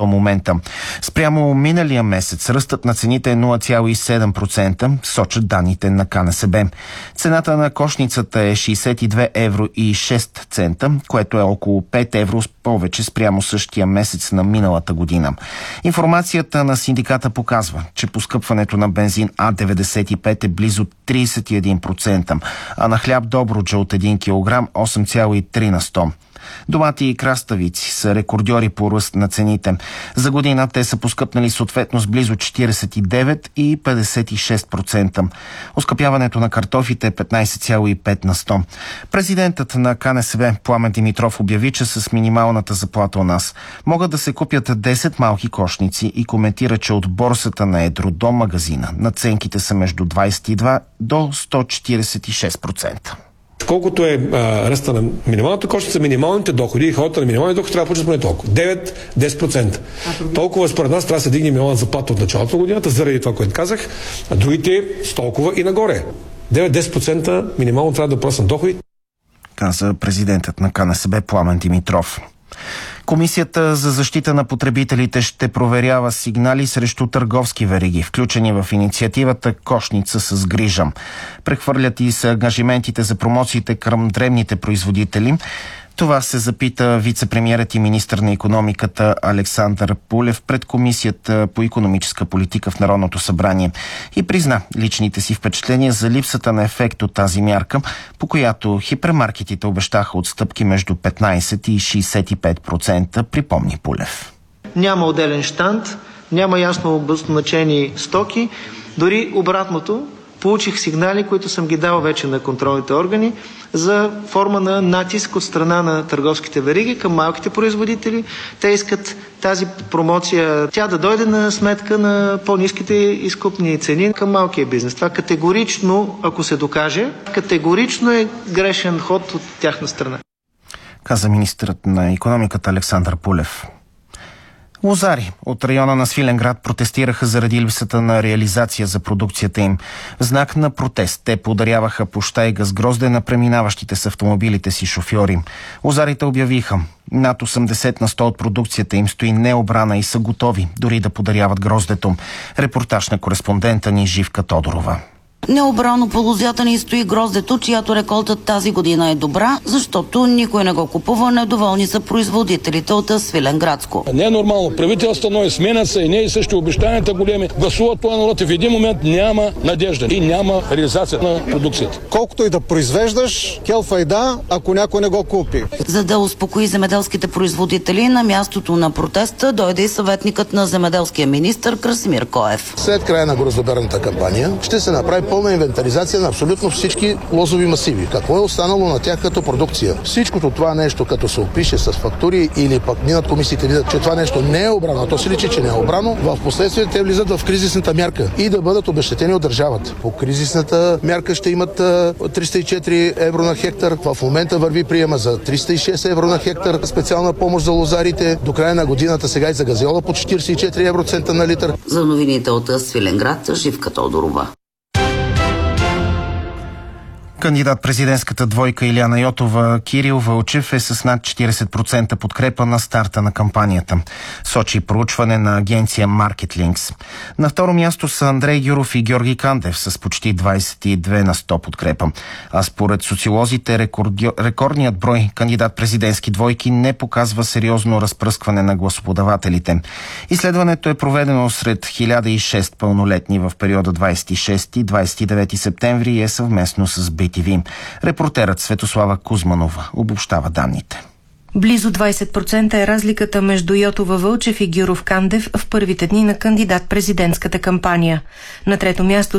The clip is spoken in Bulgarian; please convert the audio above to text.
до момента. Спрямо миналия месец ръстът на цените е 0,7%, сочат данните на КНСБ. Цената на кошницата е 62 евро и 6 цента, което е около 5 евро повече спрямо същия месец на миналата година. Информацията на синдиката показва, че поскъпването на бензин А95 е близо 31%, а на хляб Добруджа от 1 кг 8,3 на 100. Домати и краставици са рекордьори по ръст на цените. За година те са поскъпнали съответно с близо 49 и 56%. Оскъпяването на картофите е 15,5 на 100. Президентът на КНСБ Пламен Димитров обяви, че с минималната заплата у нас могат да се купят 10 малки кошници и коментира, че от борсата на едро до магазина надценките са между 22 до 146%. Колкото е ръста на минималната кошница, минималните доходи и хората на минималните доходи трябва да получат поне толкова. 9-10%. Толкова според нас трябва да се дигне минимална заплата от началото на годината, заради това, което казах, а другите с толкова и нагоре. 9-10% минимално трябва да просна доходи. Каза президентът на КНСБ Пламен Димитров. Комисията за защита на потребителите ще проверява сигнали срещу търговски вериги, включени в инициативата Кошница с грижа. Прехвърлят и са ангажиментите за промоциите към дребните производители. Това се запита вице-премиерът и министър на икономиката Александър Пулев пред Комисията по икономическа политика в Народното събрание и призна личните си впечатления за липсата на ефект от тази мярка, по която хипермаркетите обещаха отстъпки между 15 и 65%, припомни Пулев. Няма отделен щанд, няма ясно обозначени стоки, дори обратното. Получих сигнали, които съм ги дал вече на контролните органи, за форма на натиск от страна на търговските вериги към малките производители. Те искат тази промоция, тя да дойде на сметка на по-ниските изкупни цени към малкия бизнес. Това категорично, ако се докаже, категорично е грешен ход от тяхна страна. Каза министърът на икономиката Александър Пулев. Лозари от района на Свиленград протестираха заради липсата на реализация за продукцията им. В знак на протест те подаряваха по щайга с грозде на преминаващите с автомобилите си шофьори. Лозарите обявиха, над 80 на 100 от продукцията им стои необрана и са готови дори да подаряват гроздето. Репортаж на кореспондента ни Живка Тодорова. Необрано по лозята ни стои гроздето, чиято реколта тази година е добра, защото никой не го купува. Недоволни са производителите от Свиленградско. Не е нормално. Правителствено сменят се и не и също обещанията големи. Гласуват този народ и в един момент няма надежда и няма реализация на продукцията. Колкото и да произвеждаш, келфайда, ако някой не го купи. За да успокои земеделските производители, на мястото на протеста дойде и съветникът на земеделския министър Красимир Коев. След края на гроздоберната кампания ще се направи пълна инвентаризация на абсолютно всички лозови масиви. Какво е останало на тях като продукция? Всичкото това нещо, като се опише с фактури или пък минат комисиите, видят, че това нещо не е обрано, то се личи, че не е обрано, в последствие те влизат в кризисната мярка и да бъдат обезщетени от държавата. По кризисната мярка ще имат 304 евро на хектар. В момента върви приема за 306 евро на хектар. Специална помощ за лозарите. До края на годината сега и за газиола по 44 евроцента на литър. За новините от Свиленград, Живка Тодорова. Кандидат-президентската двойка Илияна Йотова Кирил Вълчев е с над 40% подкрепа на старта на кампанията, сочи проучване на агенция Marketlinks. На второ място са Андрей Гюров и Георги Кандев с почти 22 на 100 подкрепа. А според социолозите рекордният брой кандидат-президентски двойки не показва сериозно разпръскване на гласоподавателите. Изследването е проведено сред 1006 пълнолетни в периода 26-29 септември и е съвместно с BTV. Репортерът Светослава Кузманова обобщава данните. Близо 20% е разликата между Йотова Вълчев и Гюров Кандев в първите дни на кандидат-президентската кампания. На трето място